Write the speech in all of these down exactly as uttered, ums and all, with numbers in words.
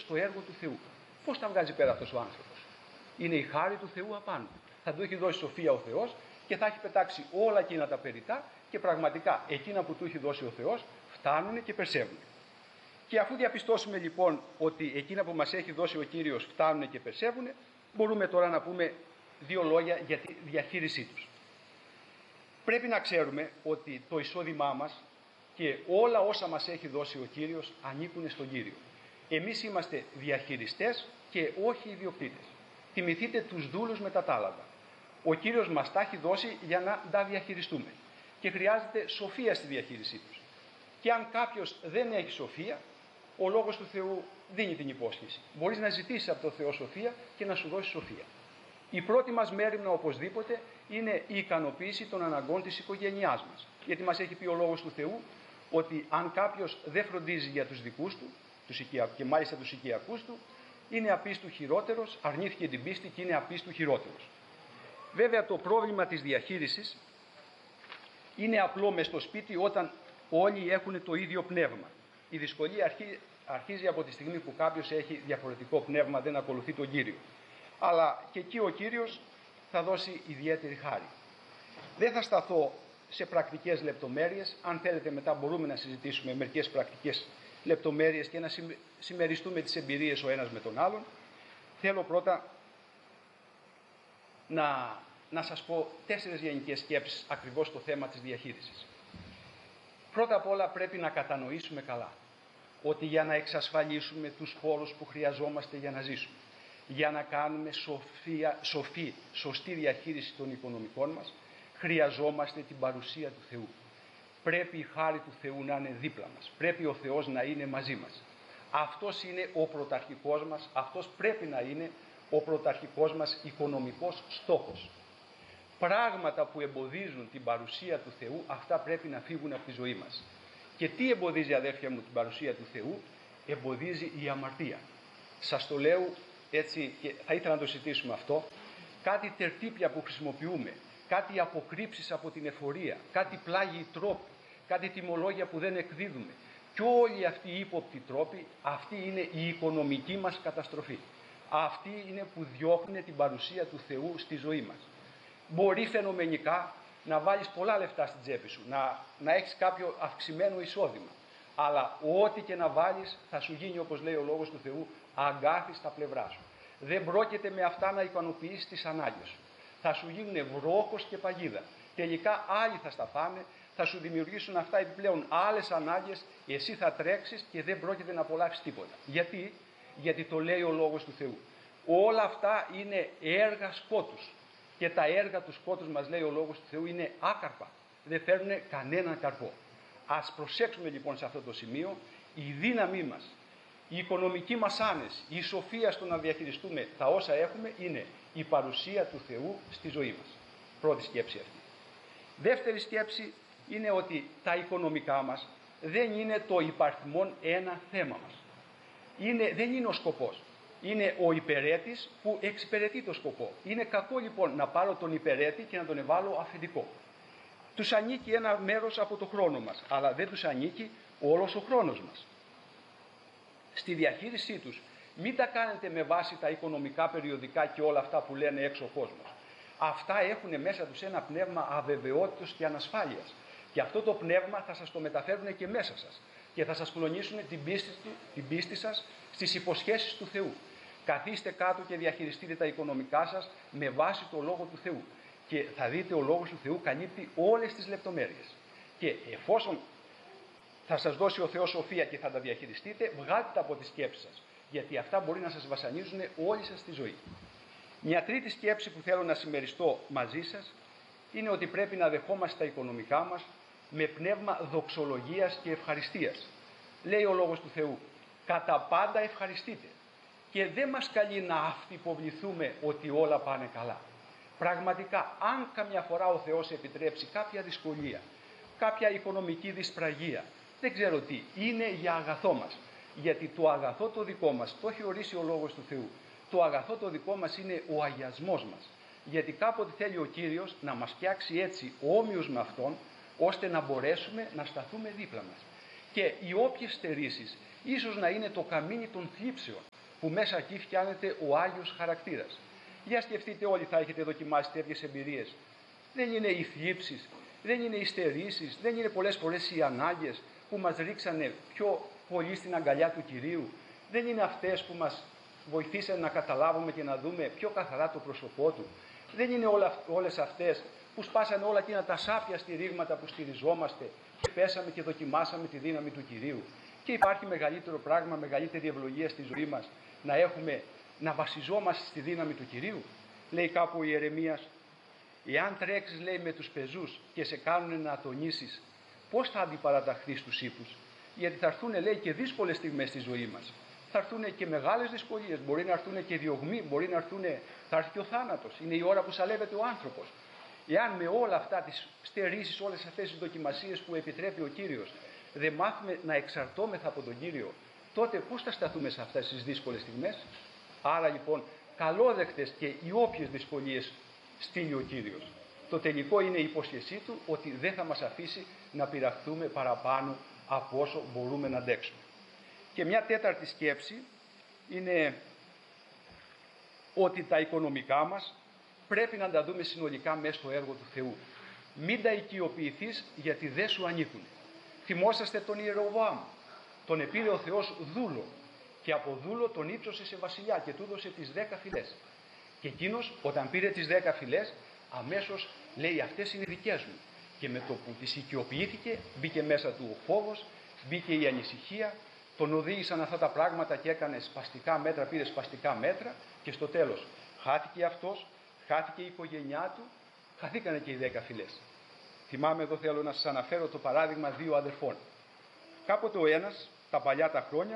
στο έργο του Θεού. Πώς τα βγάζει πέρα αυτός ο άνθρωπος? Είναι η χάρη του Θεού απάνω. Θα του έχει δώσει σοφία ο Θεός και θα έχει πετάξει όλα εκείνα τα περιτά και πραγματικά εκείνα που του έχει δώσει ο Θεός φτάνουν και περσεύουν. Και αφού διαπιστώσουμε λοιπόν ότι εκείνα που μας έχει δώσει ο Κύριος φτάνουν και περσεύουν, μπορούμε τώρα να πούμε δύο λόγια για τη διαχείρισή τους. Πρέπει να ξέρουμε ότι το εισόδημά μας και όλα όσα μας έχει δώσει ο Κύριος ανήκουν στον Κύριο. Εμείς είμαστε διαχειριστές και όχι ιδιοκτήτες. Θυμηθείτε τους δούλους με τα τάλαντα. Ο Κύριος μας τα έχει δώσει για να τα διαχειριστούμε και χρειάζεται σοφία στη διαχείρισή τους. Και αν κάποιος δεν έχει σοφία, ο Λόγος του Θεού δίνει την υπόσχεση. Μπορείς να ζητήσεις από τον Θεό σοφία και να σου δώσει σοφία. Η πρώτη μας μέριμνα οπωσδήποτε είναι η ικανοποίηση των αναγκών της οικογένειάς μας. Γιατί μας έχει πει ο Λόγος του Θεού ότι αν κάποιος δεν φροντίζει για τους δικούς του, τους οικιακούς, και μάλιστα τους οικιακούς του, είναι απίστου χειρότερος, αρνήθηκε την πίστη και είναι απίστου χειρότερος. Βέβαια το πρόβλημα της διαχείρισης είναι απλό μες στο σπίτι όταν όλοι έχουν το ίδιο πνεύμα. Η δυσκολία αρχί, αρχίζει από τη στιγμή που κάποιος έχει διαφορετικό πνεύμα, δεν ακολουθεί τον Κύριο. Αλλά και εκεί ο Κύριος θα δώσει ιδιαίτερη χάρη. Δεν θα σταθώ σε πρακτικές λεπτομέρειες. Αν θέλετε μετά μπορούμε να συζητήσουμε μερικές πρακτικές λεπτομέρειες και να συμμεριστούμε τις εμπειρίες ο ένας με τον άλλον. Θέλω πρώτα να, να σας πω τέσσερις γενικές σκέψεις ακριβώς στο θέμα της διαχείρισης. Πρώτα απ' όλα πρέπει να κατανοήσουμε καλά ότι για να εξασφαλίσουμε τους χώρους που χρειαζόμαστε για να ζήσουμε, για να κάνουμε σοφία, σοφή, σωστή διαχείριση των οικονομικών μας, χρειαζόμαστε την παρουσία του Θεού. Πρέπει η χάρη του Θεού να είναι δίπλα μας. Πρέπει ο Θεός να είναι μαζί μας. Αυτός είναι ο πρωταρχικός μας, αυτός πρέπει να είναι ο πρωταρχικός μας οικονομικός στόχος. Πράγματα που εμποδίζουν την παρουσία του Θεού, αυτά πρέπει να φύγουν από τη ζωή μας. Και τι εμποδίζει, αδέρφια μου, την παρουσία του Θεού? Εμποδίζει η αμαρτία. Σας το λέω έτσι και θα ήθελα να το συζητήσουμε αυτό. Κάτι τερτύπια που χρησιμοποιούμε, κάτι αποκρύψεις από την εφορία, κάτι πλάγιοι τρόποι, κάτι τιμολόγια που δεν εκδίδουμε. Και όλοι αυτοί οι ύποπτοι τρόποι, αυτή είναι η οικονομική μας καταστροφή. Αυτή είναι που διώχνουν την παρουσία του Θεού στη ζωή μας. Μπορεί φαινομενικά να βάλεις πολλά λεφτά στην τσέπη σου, να, να έχεις κάποιο αυξημένο εισόδημα. Αλλά ό,τι και να βάλεις θα σου γίνει, όπως λέει ο Λόγος του Θεού, αγκάθι στα πλευρά σου. Δεν πρόκειται με αυτά να ικανοποιήσεις τις ανάγκες σου. Θα σου γίνουν βρόχος και παγίδα. Τελικά άλλοι θα στα φάνε, θα σου δημιουργήσουν αυτά επιπλέον άλλες ανάγκες, εσύ θα τρέξεις και δεν πρόκειται να απολαύσεις τίποτα. Γιατί? Γιατί το λέει ο Λόγος του Θεού. Όλα αυτά είναι έργα σκότους. Και τα έργα του σκότους, μας λέει ο Λόγος του Θεού, είναι άκαρπα. Δεν φέρνουν κανέναν καρπό. Ας προσέξουμε λοιπόν σε αυτό το σημείο. Η δύναμή μας, η οικονομική μας άνεση, η σοφία στο να διαχειριστούμε τα όσα έχουμε είναι η παρουσία του Θεού στη ζωή μας. Πρώτη σκέψη αυτή. Δεύτερη σκέψη είναι ότι τα οικονομικά μας δεν είναι το υπαριθμόν ένα θέμα μας. Είναι, δεν είναι ο σκοπός. Είναι ο υπερέτης που εξυπηρετεί το σκοπό. Είναι κακό λοιπόν να πάρω τον υπερέτη και να τον βάλω αφεντικό. Τους ανήκει ένα μέρος από το χρόνο μας, αλλά δεν τους ανήκει όλος ο χρόνος μας. Στη διαχείρισή τους μην τα κάνετε με βάση τα οικονομικά περιοδικά και όλα αυτά που λένε έξω ο κόσμος. Αυτά έχουν μέσα τους ένα πνεύμα αβεβαιότητας και ανασφάλειας. Και αυτό το πνεύμα θα σας το μεταφέρουν και μέσα σας και θα σας κλονίσουν την πίστη, την πίστη σας στις υποσχέσεις του Θεού. Καθίστε κάτω και διαχειριστείτε τα οικονομικά σας με βάση το Λόγο του Θεού. Και θα δείτε ο Λόγος του Θεού καλύπτει όλες τις λεπτομέρειες. Και εφόσον θα σας δώσει ο Θεός σοφία και θα τα διαχειριστείτε, βγάλτε τα από τις σκέψεις σας. Γιατί αυτά μπορεί να σας βασανίζουν όλη σας τη ζωή. Μια τρίτη σκέψη που θέλω να συμμεριστώ μαζί σας είναι ότι πρέπει να δεχόμαστε τα οικονομικά μας με πνεύμα δοξολογίας και ευχαριστίας. Λέει ο Λόγος του Θεού, κατά πάντα ευχαριστείτε. Και δεν μας καλεί να αυτυποβληθούμε ότι όλα πάνε καλά. Πραγματικά, αν καμιά φορά ο Θεός επιτρέψει κάποια δυσκολία, κάποια οικονομική δυσπραγία, δεν ξέρω τι, είναι για αγαθό μας. Γιατί το αγαθό το δικό μας, το έχει ορίσει ο Λόγος του Θεού, το αγαθό το δικό μας είναι ο αγιασμός μας. Γιατί κάποτε θέλει ο Κύριος να μας φτιάξει έτσι όμοιους με Αυτόν, ώστε να μπορέσουμε να σταθούμε δίπλα μας. Και οι όποιες στερήσεις Ίσως να είναι το καμίνι των θλίψεων, που μέσα εκεί φτιάνεται ο Άγιος χαρακτήρας. Για σκεφτείτε, όλοι θα έχετε δοκιμάσει τέτοιες εμπειρίες. Δεν είναι οι θλίψεις, δεν είναι οι στερήσεις, δεν είναι πολλές φορές οι ανάγκες που μας ρίξανε πιο πολύ στην αγκαλιά του Κυρίου. Δεν είναι αυτές που μας βοηθήσαν να καταλάβουμε και να δούμε πιο καθαρά το πρόσωπό Του. Δεν είναι όλα, όλες αυτές που σπάσανε όλα εκείνα τα σάπια στηρίγματα που στηριζόμαστε και πέσαμε και δοκιμάσαμε τη δύναμη του Κυρίου. Και υπάρχει μεγαλύτερο πράγμα, μεγαλύτερη ευλογία στη ζωή μας να έχουμε, να βασιζόμαστε στη δύναμη του Κυρίου. Λέει κάπου ο Ιερεμίας, εάν τρέξεις, λέει, με τους πεζούς και σε κάνουν να ατονίσεις, πώς θα αντιπαραταχθείς στους ύπους? Γιατί θα έρθουν, λέει, και δύσκολες στιγμές στη ζωή μας. Θα έρθουν και μεγάλες δυσκολίες, μπορεί να έρθουν και διωγμοί, μπορεί να έρθουν, θα έρθει και ο θάνατος. Είναι η ώρα που σαλεύεται ο άνθρωπος. Εάν με όλα αυτά τις στερήσεις, όλες αυτές τις δοκιμασίες που επιτρέπει ο Κύριος, δεν μάθουμε να εξαρτώμεθα από τον Κύριο, τότε πώς θα σταθούμε σε αυτές τις δύσκολες στιγμές? Άρα λοιπόν, καλόδεκτες και οι όποιες δυσκολίες στείλει ο Κύριος. Το τελικό είναι η υπόσχεσή Του ότι δεν θα μας αφήσει να πειραχθούμε παραπάνω από όσο μπορούμε να αντέξουμε. Και μια τέταρτη σκέψη είναι ότι τα οικονομικά μας πρέπει να τα δούμε συνολικά μέσα στο έργο του Θεού. Μην τα οικειοποιηθείς, γιατί δεν σου ανήκουν. Θυμόσαστε τον Ιεροβοάμ. Τον επήρε ο Θεός δούλο και από δούλο τον ύψωσε σε βασιλιά και του έδωσε τις δέκα φυλές. Και εκείνος όταν πήρε τις δέκα φυλές, αμέσως λέει, αυτές είναι δικές μου. Και με το που τις οικειοποιήθηκε, μπήκε μέσα του ο φόβος, μπήκε η ανησυχία, τον οδήγησαν αυτά τα πράγματα και έκανε σπαστικά μέτρα, πήρε σπαστικά μέτρα και στο τέλος χάθηκε αυτός, χάθηκε η οικογένειά του, χαθήκανε και οι δέκα φυλές. Θυμάμαι, εδώ θέλω να σας αναφέρω το παράδειγμα δύο αδερφών. Κάποτε ο ένας, τα παλιά τα χρόνια,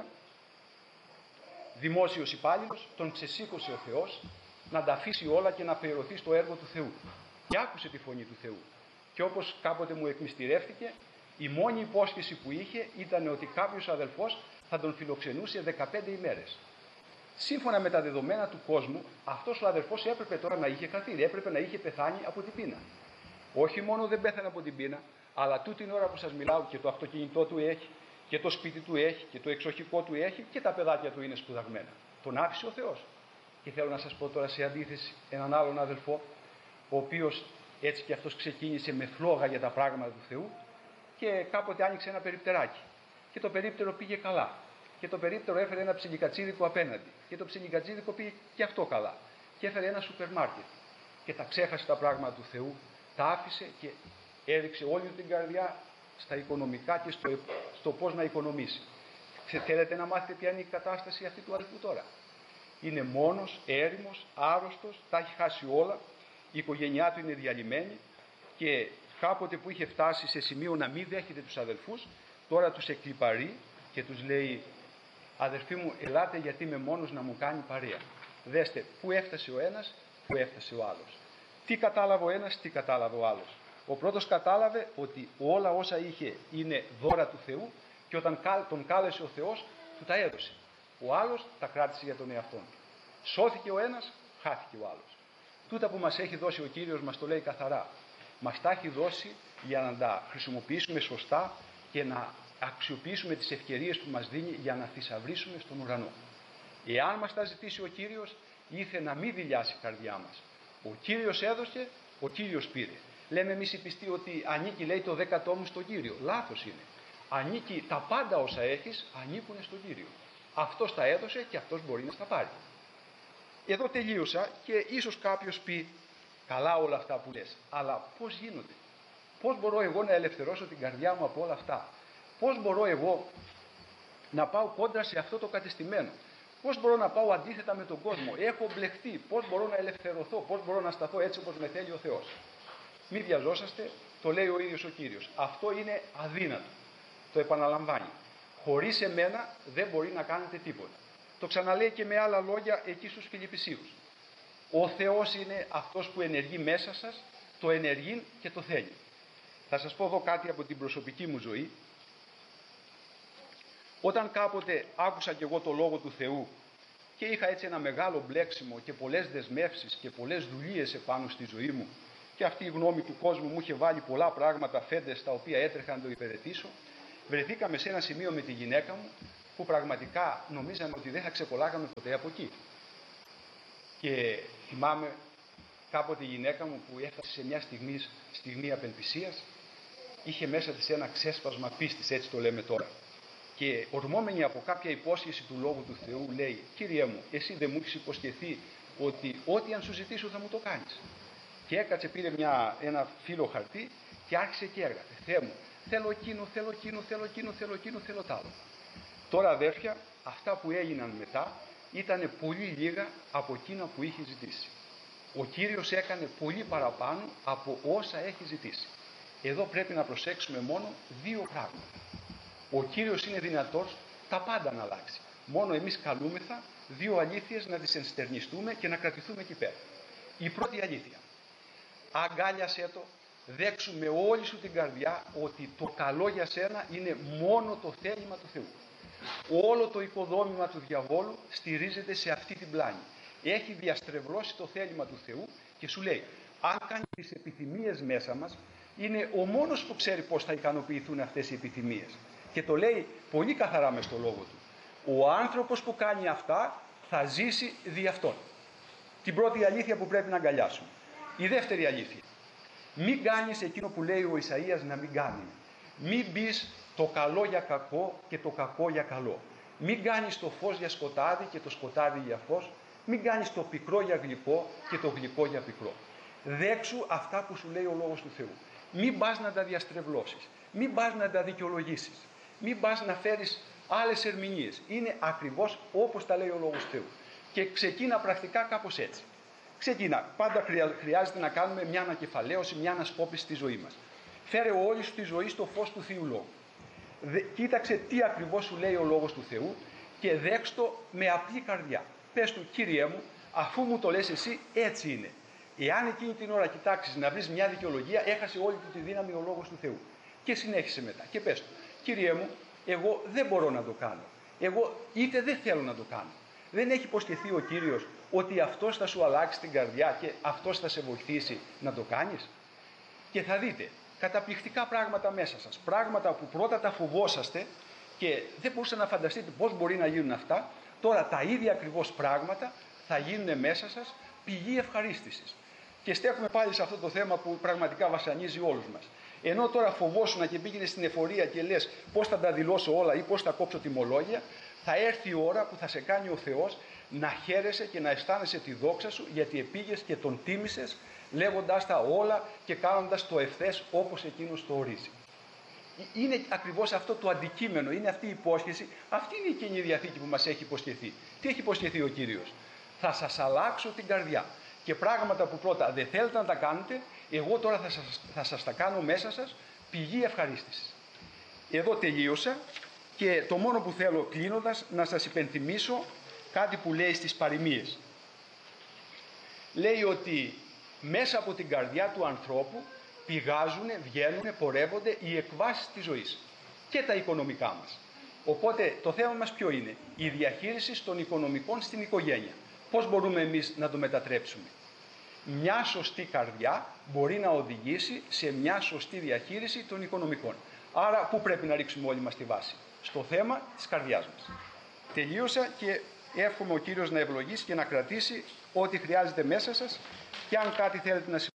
δημόσιος υπάλληλος, τον ξεσήκωσε ο Θεός να τα αφήσει όλα και να αφιερωθεί στο έργο του Θεού. Και άκουσε τη φωνή του Θεού. Και όπως κάποτε μου εκμυστηρεύτηκε, η μόνη υπόσχεση που είχε ήταν ότι κάποιος αδελφός θα τον φιλοξενούσε δεκαπέντε ημέρες. Σύμφωνα με τα δεδομένα του κόσμου, αυτός ο αδελφός έπρεπε τώρα να είχε καθίσει, έπρεπε να είχε πεθάνει από την πείνα. Όχι μόνο δεν πέθανε από την πείνα, αλλά τούτη την ώρα που σας μιλάω και το αυτοκίνητό του έχει, και το σπίτι του έχει, και το εξοχικό του έχει, και τα παιδάκια του είναι σπουδαγμένα. Τον άφησε ο Θεός. Και θέλω να σας πω τώρα σε αντίθεση έναν άλλον αδελφό, ο οποίος έτσι και αυτός ξεκίνησε με φλόγα για τα πράγματα του Θεού και κάποτε άνοιξε ένα περιπτεράκι. Και το περίπτερο πήγε καλά. Και το περίπτερο έφερε ένα ψιλικατσίδικο απέναντι. Και το ψιλικατσίδικο πήγε και αυτό καλά. Και έφερε ένα σούπερ μάρκετ. Και τα ξέχασε τα πράγματα του Θεού, τα άφησε και έριξε όλη την καρδιά στα οικονομικά και στο, στο πώς να οικονομήσει. Θέλετε να μάθετε ποια είναι η κατάσταση αυτή του αδελφού τώρα? Είναι μόνος, έρημος, άρρωστος, τα έχει χάσει όλα, η οικογένειά του είναι διαλυμένη και κάποτε που είχε φτάσει σε σημείο να μην δέχεται τους αδελφούς, τώρα τους εκλιπαρεί και τους λέει, αδελφοί μου, ελάτε γιατί είμαι μόνος να μου κάνει παρέα. Δέστε πού έφτασε ο ένας, πού έφτασε ο άλλος. Τι κατάλαβε ο ένας, τι κατάλαβε ο άλλος. Ο πρώτος κατάλαβε ότι όλα όσα είχε είναι δώρα του Θεού και όταν τον κάλεσε ο Θεός του τα έδωσε. Ο άλλος τα κράτησε για τον εαυτόν. Σώθηκε ο ένας, χάθηκε ο άλλος. Τούτα που μας έχει δώσει ο Κύριος μας το λέει καθαρά. Μας τα έχει δώσει για να τα χρησιμοποιήσουμε σωστά και να αξιοποιήσουμε τις ευκαιρίες που μας δίνει για να θησαυρίσουμε στον ουρανό. Εάν μας τα ζητήσει ο Κύριος, ήθε να μην δειλιάσει η καρδιά μας. Ο Κύριος έδωσε, ο Κύριος πήρε. Λέμε εμείς οι πιστοί ότι ανήκει, λέει, το δέκατό μου στον Κύριο. Λάθος είναι. Ανήκει, τα πάντα όσα έχεις ανήκουν στον Κύριο. Αυτός τα έδωσε και αυτός μπορεί να τα πάρει. Εδώ τελείωσα και ίσως κάποιος πει, καλά όλα αυτά που λες, αλλά πώς γίνονται? Πώς μπορώ εγώ να ελευθερώσω την καρδιά μου από όλα αυτά? Πώς μπορώ εγώ να πάω κόντρα σε αυτό το κατεστημένο? Πώς μπορώ να πάω αντίθετα με τον κόσμο? Έχω μπλεχτεί. Πώς μπορώ να ελευθερωθώ? Πώς μπορώ να σταθώ έτσι όπως με θέλει ο Θεός? Μην βιαζόσαστε, το λέει ο ίδιος ο Κύριος. Αυτό είναι αδύνατο. Το επαναλαμβάνει. Χωρίς εμένα δεν μπορεί να κάνετε τίποτα. Το ξαναλέει και με άλλα λόγια εκεί στους Φιλιππισίους. Ο Θεός είναι αυτός που ενεργεί μέσα σας, το ενεργεί και το θέλει. Θα σας πω εδώ κάτι από την προσωπική μου ζωή. Όταν κάποτε άκουσα κι εγώ το Λόγο του Θεού και είχα έτσι ένα μεγάλο μπλέξιμο και πολλές δεσμεύσεις και πολλές δουλειές επάνω στη ζωή μου και αυτή η γνώμη του κόσμου μου είχε βάλει πολλά πράγματα φέντες τα οποία έτρεχα να το υπηρετήσω, βρεθήκαμε σε ένα σημείο με τη γυναίκα μου που πραγματικά νομίζαμε ότι δεν θα ξεκολλάγαμε ποτέ από εκεί. Και θυμάμαι κάποτε η γυναίκα μου που έφτασε σε μια στιγμή, στιγμή απελπισίας, είχε μέσα της ένα ξέσπασμα πίστης, έτσι το λέμε τώρα. Και ορμόμενη από κάποια υπόσχεση του Λόγου του Θεού λέει: «Κύριέ μου, εσύ δεν μου έχεις υποσχεθεί ότι ό,τι αν σου ζητήσω θα μου το κάνεις?» Και έκατσε, πήρε μια, ένα φύλλο χαρτί και άρχισε και έγραφε: «Θεέ μου, θέλω εκείνο, θέλω εκείνο, θέλω εκείνο, θέλω εκείνο, θέλω τ' άλλο». Τώρα, αδέρφια, αυτά που έγιναν μετά ήταν πολύ λίγα από εκείνα που είχε ζητήσει. Ο Κύριος έκανε πολύ παραπάνω από όσα έχει ζητήσει. Εδώ πρέπει να προσέξουμε μόνο δύο πράγματα. Ο Κύριος είναι δυνατός τα πάντα να αλλάξει. Μόνο εμείς καλούμεθα δύο αλήθειες να τις ενστερνιστούμε και να κρατηθούμε εκεί πέρα. Η πρώτη αλήθεια: αγκάλιασέ το, δέξου με όλη σου την καρδιά ότι το καλό για σένα είναι μόνο το θέλημα του Θεού. Όλο το οικοδόμημα του διαβόλου στηρίζεται σε αυτή την πλάνη. Έχει διαστρεβλώσει το θέλημα του Θεού και σου λέει: αν κάνει τις επιθυμίες μέσα μας, είναι ο μόνος που ξέρει πώς θα ικανοποιηθούν αυτές οι επιθυμίες. Και το λέει πολύ καθαρά μες στο λόγο του. Ο άνθρωπος που κάνει αυτά θα ζήσει δι' αυτόν. Την πρώτη αλήθεια που πρέπει να αγκαλιάσουμε. Η δεύτερη αλήθεια: μην κάνεις εκείνο που λέει ο Ισαΐας να μην κάνει. Μην πεις το καλό για κακό και το κακό για καλό. Μην κάνεις το φως για σκοτάδι και το σκοτάδι για φως. Μην κάνεις το πικρό για γλυκό και το γλυκό για πικρό. Δέξου αυτά που σου λέει ο Λόγος του Θεού. Μην πας να τα διαστρεβλώσεις. Μην πας να τα δικαιολογήσεις. Μην πας να φέρεις άλλες ερμηνείες. Είναι ακριβώς όπως τα λέει ο Λόγος του Θεού. Και ξεκίνα πρακτικά κάπως έτσι. Ξεκίνα. Πάντα χρειάζεται να κάνουμε μια ανακεφαλαίωση, μια ανασκόπηση στη ζωή μας. Φέρε όλη σου τη ζωή στο φως του Θείου Λόγου. Δε, κοίταξε τι ακριβώς σου λέει ο Λόγος του Θεού και δέξτο με απλή καρδιά. Πες του: Κύριέ μου, αφού μου το λες εσύ, έτσι είναι. Εάν εκείνη την ώρα κοιτάξεις να βρεις μια δικαιολογία, έχασε όλη του τη δύναμη ο Λόγος του Θεού. Και συνέχισε μετά και πες του: Κύριέ μου, εγώ δεν μπορώ να το κάνω. Εγώ είτε δεν θέλω να το κάνω. Δεν έχει υποσχεθεί ο Κύριος ότι αυτός θα σου αλλάξει την καρδιά και αυτός θα σε βοηθήσει να το κάνεις? Και θα δείτε καταπληκτικά πράγματα μέσα σας. Πράγματα που πρώτα τα φοβόσαστε και δεν μπορούσατε να φανταστείτε πώς μπορεί να γίνουν αυτά. Τώρα τα ίδια ακριβώς πράγματα θα γίνουν μέσα σας πηγή ευχαρίστησης. Και στέκουμε πάλι σε αυτό το θέμα που πραγματικά βασανίζει όλους μας. Ενώ τώρα φοβόσουνα και πήγαινε στην εφορία και λες πώς θα τα δηλώσω όλα ή πώς θα κόψω τιμολόγια, θα έρθει η ώρα που θα σε κάνει ο Θεός να χαίρεσαι και να αισθάνεσαι τη δόξα σου, γιατί επήγες και τον τίμησες λέγοντας τα όλα και κάνοντας το ευθές όπως εκείνος το ορίζει. Είναι ακριβώς αυτό το αντικείμενο, είναι αυτή η υπόσχεση, αυτή είναι η Καινή Διαθήκη που μας έχει υποσχεθεί. Τι έχει υποσχεθεί ο Κύριος? Θα σας αλλάξω την καρδιά. Και πράγματα που πρώτα δεν θέλετε να τα κάνετε, εγώ τώρα θα σας, θα σας τα κάνω μέσα σας πηγή ευχαρίστησης. Εδώ τελείωσα και το μόνο που θέλω κλείνοντας να σας υπενθυμίσω κάτι που λέει στις παροιμίες. Λέει ότι μέσα από την καρδιά του ανθρώπου πηγάζουν, βγαίνουν, πορεύονται οι εκβάσεις της ζωής και τα οικονομικά μας. Οπότε το θέμα μας ποιο είναι? Η διαχείριση των οικονομικών στην οικογένεια. Πώς μπορούμε εμείς να το μετατρέψουμε? Μια σωστή καρδιά μπορεί να οδηγήσει σε μια σωστή διαχείριση των οικονομικών. Άρα πού πρέπει να ρίξουμε όλοι μας τη βάση? Στο θέμα της καρδιάς μας. Τελείωσα και εύχομαι ο Κύριος να ευλογήσει και να κρατήσει ό,τι χρειάζεται μέσα σας και αν κάτι θέλετε να